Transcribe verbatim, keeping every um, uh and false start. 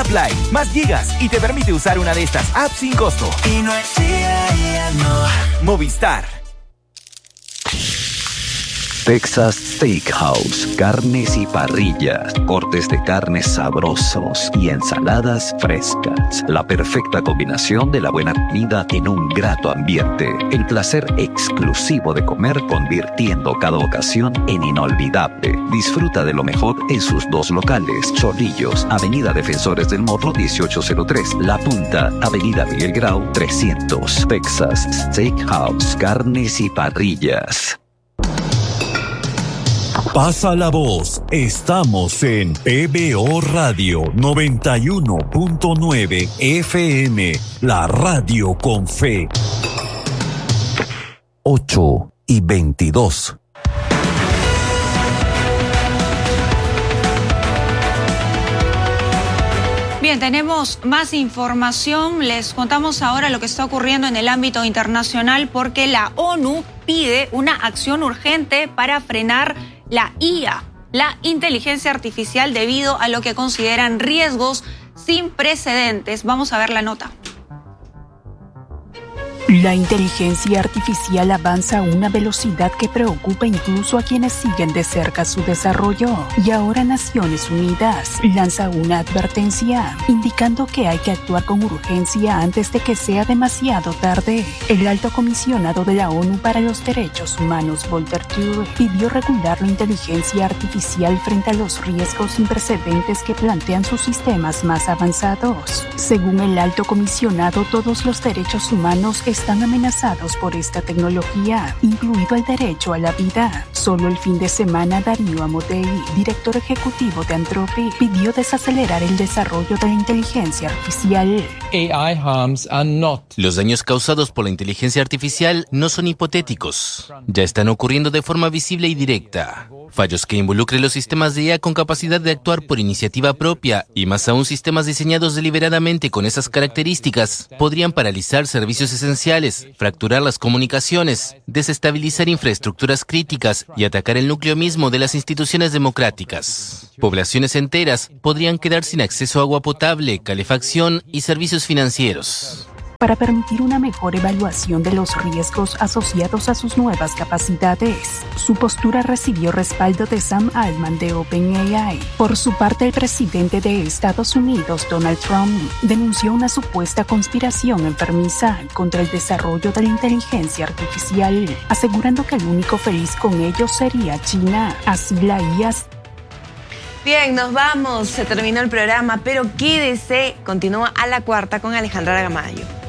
App Live, más gigas y te permite usar una de estas apps sin costo. Y no es día, día, no. Movistar. Texas Steakhouse, carnes y parrillas, cortes de carnes sabrosos y ensaladas frescas. La perfecta combinación de la buena comida en un grato ambiente. El placer exclusivo de comer convirtiendo cada ocasión en inolvidable. Disfruta de lo mejor en sus dos locales. Chorrillos, Avenida Defensores del Morro dieciocho cero tres. La Punta, Avenida Miguel Grau trescientos. Texas Steakhouse, carnes y parrillas. Pasa la voz, estamos en P B O Radio noventa y uno punto nueve F M, la radio con fe. ocho y veintidós. Bien, tenemos más información. Les contamos ahora lo que está ocurriendo en el ámbito internacional porque la ONU pide una acción urgente para frenar la I A, la inteligencia artificial, debido a lo que consideran riesgos sin precedentes. Vamos a ver la nota. La inteligencia artificial avanza a una velocidad que preocupa incluso a quienes siguen de cerca su desarrollo. Y ahora Naciones Unidas lanza una advertencia indicando que hay que actuar con urgencia antes de que sea demasiado tarde. El alto comisionado de la ONU para los Derechos Humanos, Volker Turk, pidió regular la inteligencia artificial frente a los riesgos sin precedentes que plantean sus sistemas más avanzados. Según el alto comisionado, todos los derechos humanos están amenazados por esta tecnología, incluido el derecho a la vida. Solo el fin de semana, Darío Amodei, director ejecutivo de Anthropic, pidió desacelerar el desarrollo de la inteligencia artificial. A I harms are not. Los daños causados por la inteligencia artificial no son hipotéticos. Ya están ocurriendo de forma visible y directa. Fallos que involucren los sistemas de I A con capacidad de actuar por iniciativa propia, y más aún sistemas diseñados deliberadamente con esas características, podrían paralizar servicios esenciales, fracturar las comunicaciones, desestabilizar infraestructuras críticas y atacar el núcleo mismo de las instituciones democráticas. Poblaciones enteras podrían quedar sin acceso a agua potable, calefacción y servicios financieros. Para permitir una mejor evaluación de los riesgos asociados a sus nuevas capacidades. Su postura recibió respaldo de Sam Altman de OpenAI. Por su parte, el presidente de Estados Unidos, Donald Trump, denunció una supuesta conspiración enfermiza contra el desarrollo de la inteligencia artificial, asegurando que el único feliz con ello sería China. Así la I A... Bien, nos vamos, se terminó el programa, pero quédese, continúa a la cuarta con Alejandra Aramayo.